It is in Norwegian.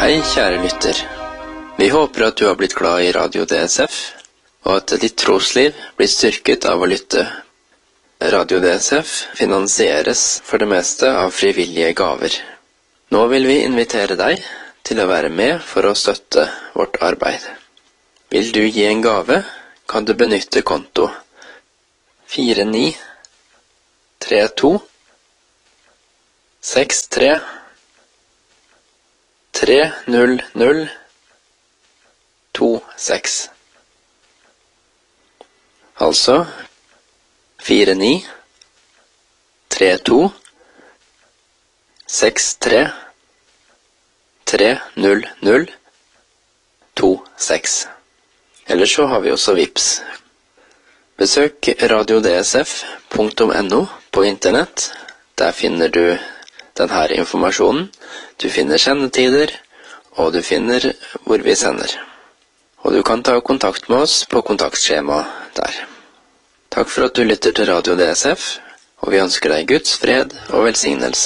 Hei, kjære lytter. Vi håper at du har blitt glad i Radio DSF, og at ditt trosliv blir styrket av å lytte. Radio DSF finansieres for det meste av frivillige gaver. Nå vil vi invitere deg til å være med for å støtte vårt arbeid. Vil du gi en gave, kan du benytte konto 4932 63 30026. Altså 4932 63 30026. Ellers så har vi også Vips. Besøk radiodsf.no på internett. Der finner du denne informasjonen. Du finner sendetider, og du finner hvor vi sender. Og du kan ta kontakt med oss på kontaktskjema der. Takk for at du lytter til Radio DSF, og vi ønsker deg Guds fred og velsignelse.